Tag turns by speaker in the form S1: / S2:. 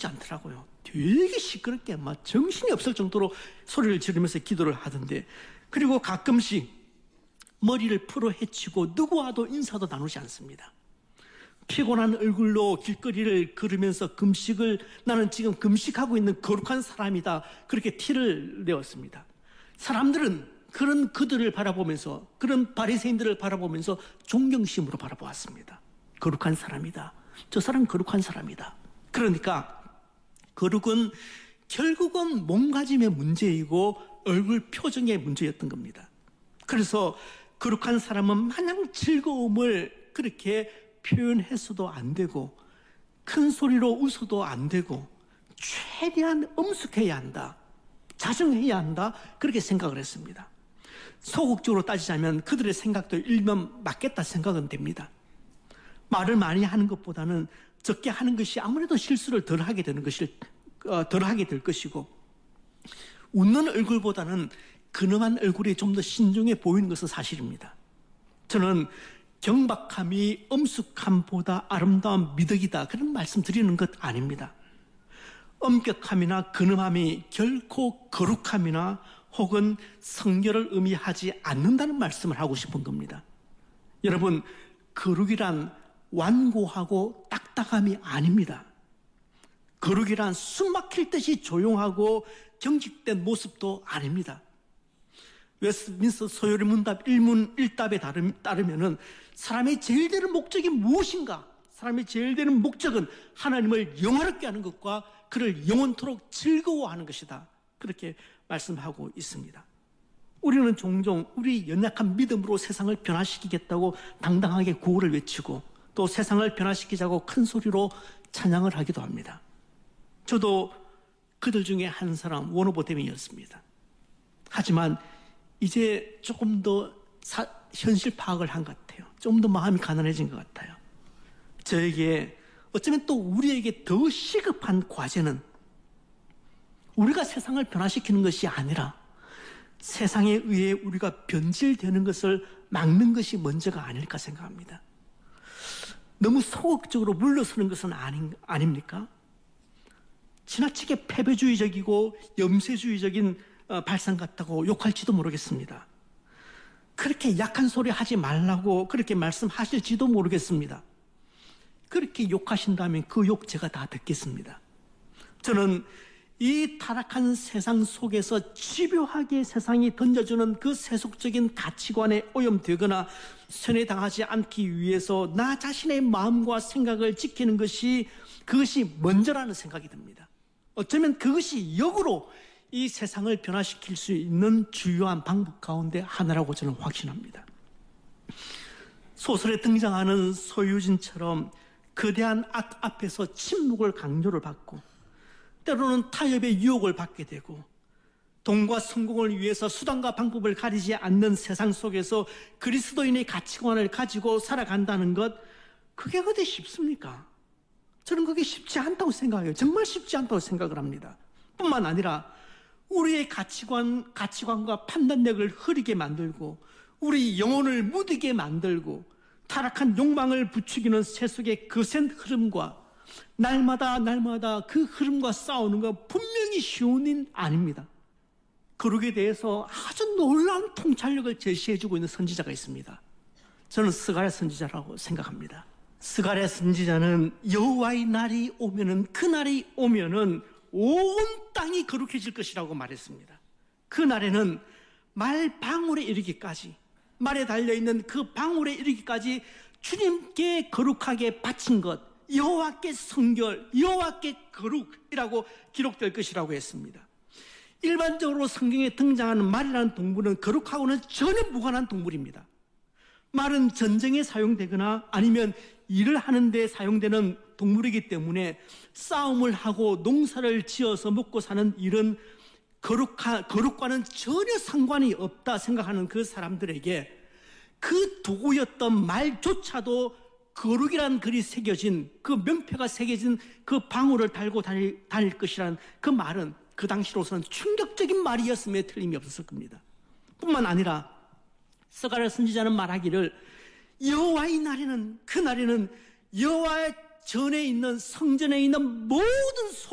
S1: 아무렇지 않더라고요. 되게 시끄럽게 막 정신이 없을 정도로 소리를 지르면서 기도를 하던데, 그리고 가끔씩 머리를 풀어 헤치고 누구와도 인사도 나누지 않습니다. 피곤한 얼굴로 길거리를 걸으면서 나는 지금 금식하고 있는 거룩한 사람이다, 그렇게 티를 내었습니다. 사람들은 그런 그들을 바라보면서, 그런 바리새인들을 바라보면서 존경심으로 바라보았습니다. 거룩한 사람이다, 저 사람 거룩한 사람이다. 그러니까 거룩은 결국은 몸가짐의 문제이고 얼굴 표정의 문제였던 겁니다. 그래서 거룩한 사람은 마냥 즐거움을 그렇게 표현해서도 안 되고, 큰 소리로 웃어도 안 되고, 최대한 엄숙해야 한다, 자정해야 한다, 그렇게 생각을 했습니다. 소극적으로 따지자면 그들의 생각도 일면 맞겠다 생각은 됩니다. 말을 많이 하는 것보다는 적게 하는 것이 아무래도 실수를 덜 하게 될 것이고, 웃는 얼굴보다는 근엄한 얼굴이 좀 더 신중해 보이는 것은 사실입니다. 저는 경박함이 엄숙함보다 아름다운 미덕이다, 그런 말씀 드리는 것 아닙니다. 엄격함이나 근엄함이 결코 거룩함이나 혹은 성결을 의미하지 않는다는 말씀을 하고 싶은 겁니다. 여러분, 거룩이란 완고하고 딱딱함이 아닙니다. 거룩이란 숨 막힐 듯이 조용하고 경직된 모습도 아닙니다. 웨스트민스터 소요리 문답 1문 1답에 따르면은 사람의 제일 되는 목적이 무엇인가? 사람의 제일 되는 목적은 하나님을 영화롭게 하는 것과 그를 영원토록 즐거워하는 것이다, 그렇게 말씀하고 있습니다. 우리는 종종 우리 연약한 믿음으로 세상을 변화시키겠다고 당당하게 구호를 외치고, 또 세상을 변화시키자고 큰 소리로 찬양을 하기도 합니다. 저도 그들 중에 한 사람, 원오버댐이었습니다. 하지만 이제 조금 더 현실 파악을 한 것 같아요. 좀 더 마음이 가난해진 것 같아요. 저에게, 어쩌면 또 우리에게 더 시급한 과제는 우리가 세상을 변화시키는 것이 아니라 세상에 의해 우리가 변질되는 것을 막는 것이 먼저가 아닐까 생각합니다. 너무 소극적으로 물러서는 것은 아닙니까? 지나치게 패배주의적이고 염세주의적인 발상 같다고 욕할지도 모르겠습니다. 그렇게 약한 소리 하지 말라고 그렇게 말씀하실지도 모르겠습니다. 그렇게 욕하신다면 그 욕 제가 다 듣겠습니다. 저는 이 타락한 세상 속에서 집요하게 세상이 던져주는 그 세속적인 가치관에 오염되거나 선회당하지 않기 위해서 나 자신의 마음과 생각을 지키는 그것이 먼저라는 생각이 듭니다. 어쩌면 그것이 역으로 이 세상을 변화시킬 수 있는 주요한 방법 가운데 하나라고 저는 확신합니다. 소설에 등장하는 소유진처럼 거대한 악 앞에서 침묵을 강요를 받고, 때로는 타협의 유혹을 받게 되고, 돈과 성공을 위해서 수단과 방법을 가리지 않는 세상 속에서 그리스도인의 가치관을 가지고 살아간다는 것, 그게 어디 쉽습니까? 저는 그게 쉽지 않다고 생각해요. 정말 쉽지 않다고 생각을 합니다. 뿐만 아니라 우리의 가치관과 판단력을 흐리게 만들고, 우리 영혼을 무디게 만들고, 타락한 욕망을 부추기는 세속의 거센 흐름과 날마다 그 흐름과 싸우는 건 분명히 쉬운 일 아닙니다. 거룩에 대해서 아주 놀라운 통찰력을 제시해주고 있는 선지자가 있습니다. 저는 스가랴 선지자라고 생각합니다. 스가랴 선지자는 여호와의 날이 오면은, 그 날이 오면은 온 땅이 거룩해질 것이라고 말했습니다. 그 날에는 말 방울에 이르기까지, 말에 달려있는 그 방울에 이르기까지 주님께 거룩하게 바친 것, 여호와께 성결, 여호와께 거룩이라고 기록될 것이라고 했습니다. 일반적으로 성경에 등장하는 말이라는 동물은 거룩하고는 전혀 무관한 동물입니다. 말은 전쟁에 사용되거나 아니면 일을 하는 데 사용되는 동물이기 때문에 싸움을 하고 농사를 지어서 먹고 사는 일은 거룩과는 전혀 상관이 없다 생각하는 그 사람들에게 그 도구였던 말조차도 거룩이라는 글이 새겨진, 그 명패가 새겨진 그 방울을 달고 다닐 것이라는 그 말은 그 당시로서는 충격적인 말이었음에 틀림이 없었을 겁니다. 뿐만 아니라 스가랴 선지자는 말하기를 여호와의 날에는, 그 날에는 여호와의 전에 있는 성전에 있는 모든